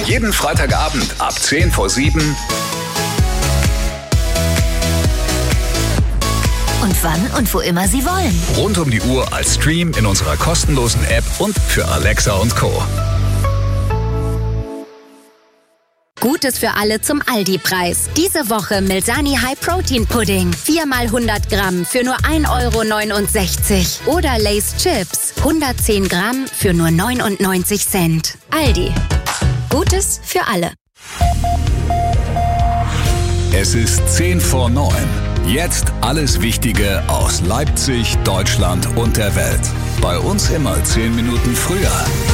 Jeden Freitagabend ab 6:50. Und wann und wo immer Sie wollen. Rund um die Uhr als Stream in unserer kostenlosen App und für Alexa und Co. Gutes für alle zum Aldi-Preis. Diese Woche Milsani High Protein Pudding. 4x 100 Gramm für nur 1,69 €. Oder Lay's Chips. 110 Gramm für nur 99 Cent. Aldi. Gutes für alle. Es ist 8:50. Jetzt alles Wichtige aus Leipzig, Deutschland und der Welt. Bei uns immer 10 Minuten früher.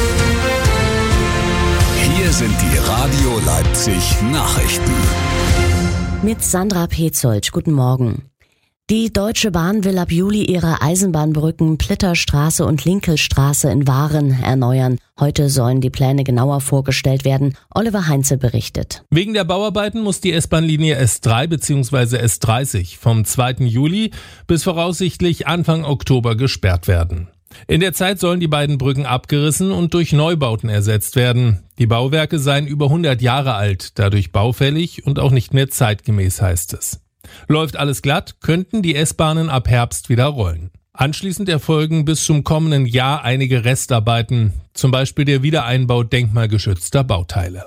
Hier sind die Radio Leipzig Nachrichten. Mit Sandra Petzold. Guten Morgen. Die Deutsche Bahn will ab Juli ihre Eisenbahnbrücken Plitterstraße und Linkelstraße in Waren erneuern. Heute sollen die Pläne genauer vorgestellt werden. Oliver Heinze berichtet. Wegen der Bauarbeiten muss die S-Bahn-Linie S3 bzw. S30 vom 2. Juli bis voraussichtlich Anfang Oktober gesperrt werden. In der Zeit sollen die beiden Brücken abgerissen und durch Neubauten ersetzt werden. Die Bauwerke seien über 100 Jahre alt, dadurch baufällig und auch nicht mehr zeitgemäß, heißt es. Läuft alles glatt, könnten die S-Bahnen ab Herbst wieder rollen. Anschließend erfolgen bis zum kommenden Jahr einige Restarbeiten, zum Beispiel der Wiedereinbau denkmalgeschützter Bauteile.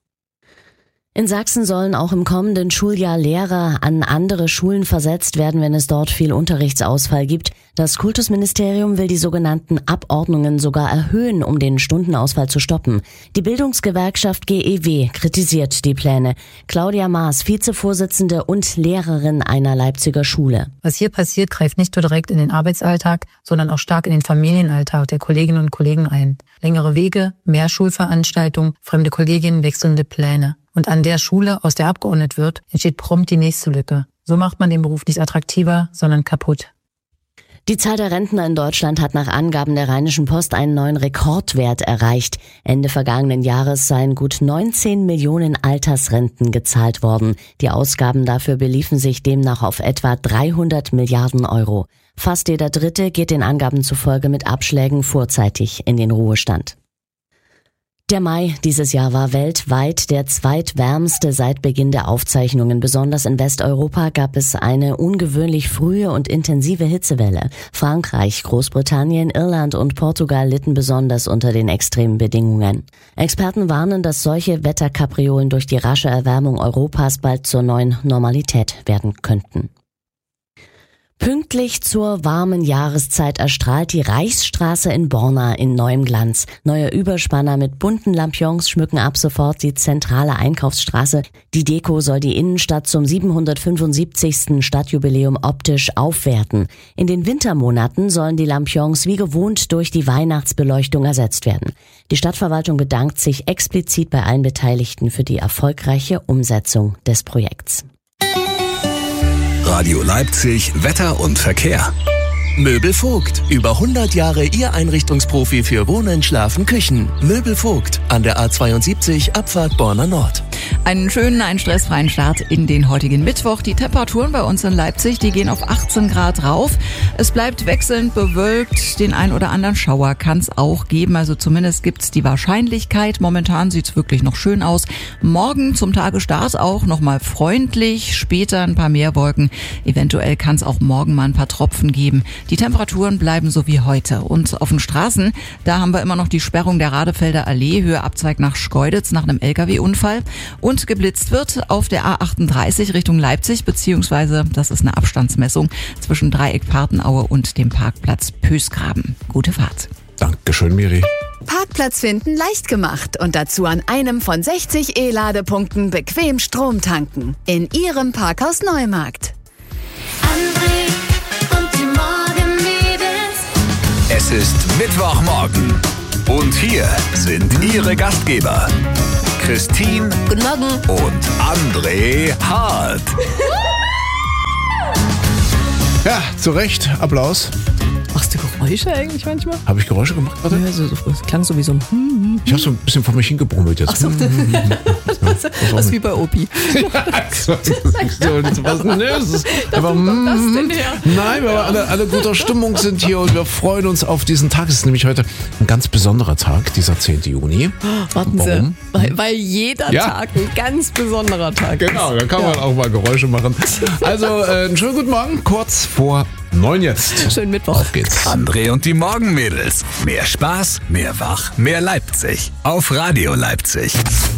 In Sachsen sollen auch im kommenden Schuljahr Lehrer an andere Schulen versetzt werden, wenn es dort viel Unterrichtsausfall gibt. Das Kultusministerium will die sogenannten Abordnungen sogar erhöhen, um den Stundenausfall zu stoppen. Die Bildungsgewerkschaft GEW kritisiert die Pläne. Claudia Maas, Vizevorsitzende und Lehrerin einer Leipziger Schule. Was hier passiert, greift nicht nur direkt in den Arbeitsalltag, sondern auch stark in den Familienalltag der Kolleginnen und Kollegen ein. Längere Wege, mehr Schulveranstaltungen, fremde Kolleginnen, wechselnde Pläne. Und an der Schule, aus der abgeordnet wird, entsteht prompt die nächste Lücke. So macht man den Beruf nicht attraktiver, sondern kaputt. Die Zahl der Rentner in Deutschland hat nach Angaben der Rheinischen Post einen neuen Rekordwert erreicht. Ende vergangenen Jahres seien gut 19 Millionen Altersrenten gezahlt worden. Die Ausgaben dafür beliefen sich demnach auf etwa 300 Milliarden Euro. Fast jeder Dritte geht den Angaben zufolge mit Abschlägen vorzeitig in den Ruhestand. Der Mai dieses Jahr war weltweit der zweitwärmste seit Beginn der Aufzeichnungen. Besonders in Westeuropa gab es eine ungewöhnlich frühe und intensive Hitzewelle. Frankreich, Großbritannien, Irland und Portugal litten besonders unter den extremen Bedingungen. Experten warnen, dass solche Wetterkapriolen durch die rasche Erwärmung Europas bald zur neuen Normalität werden könnten. Pünktlich zur warmen Jahreszeit erstrahlt die Reichsstraße in Borna in neuem Glanz. Neue Überspanner mit bunten Lampions schmücken ab sofort die zentrale Einkaufsstraße. Die Deko soll die Innenstadt zum 775. Stadtjubiläum optisch aufwerten. In den Wintermonaten sollen die Lampions wie gewohnt durch die Weihnachtsbeleuchtung ersetzt werden. Die Stadtverwaltung bedankt sich explizit bei allen Beteiligten für die erfolgreiche Umsetzung des Projekts. Radio Leipzig, Wetter und Verkehr. Möbel Vogt. Über 100 Jahre Ihr Einrichtungsprofi für Wohnen, Schlafen, Küchen. Möbel Vogt. An der A72 Abfahrt Borna Nord. Einen schönen, einen stressfreien Start in den heutigen Mittwoch. Die Temperaturen bei uns in Leipzig, die gehen auf 18 Grad rauf. Es bleibt wechselnd bewölkt. Den ein oder anderen Schauer kann es auch geben. Also zumindest gibt's die Wahrscheinlichkeit. Momentan sieht's wirklich noch schön aus. Morgen zum Tagesstart auch nochmal freundlich. Später ein paar mehr Wolken. Eventuell kann es auch morgen mal ein paar Tropfen geben. Die Temperaturen bleiben so wie heute. Und auf den Straßen, da haben wir immer noch die Sperrung der Radefelder Allee, Höhe Abzweig nach Schkeuditz nach einem LKW-Unfall. Und geblitzt wird auf der A38 Richtung Leipzig, beziehungsweise das ist eine Abstandsmessung zwischen Dreieck Partenaue und dem Parkplatz Pösgraben. Gute Fahrt. Dankeschön, Miri. Parkplatz finden leicht gemacht und dazu an einem von 60 E-Ladepunkten bequem Strom tanken. In Ihrem Parkhaus Neumarkt. André und die Morgenmädels. Es ist Mittwochmorgen und hier sind Ihre Gastgeber Christine Guten Morgen und André Hart. Ja, zu Recht. Applaus. Machst du gut. Geräusche eigentlich manchmal? Habe ich Geräusche gemacht gerade? Ja, das klang so wie so ein... Ich habe so ein bisschen vor mich hingebrummelt jetzt. Ach so. Das ist wie bei Opi. Aber nein, weil wir alle guter Stimmung sind hier und wir freuen uns auf diesen Tag. Es ist nämlich heute ein ganz besonderer Tag, dieser 10. Juni. Warten Warum? Sie, weil jeder Tag ein ganz besonderer Tag ist. Genau, da kann man auch mal Geräusche machen. Also, einen schönen guten Morgen, kurz vor 9 jetzt. Schönen Mittwoch. Auf geht's. André und die Morgenmädels. Mehr Spaß, mehr Wach, mehr Leipzig. Auf Radio Leipzig.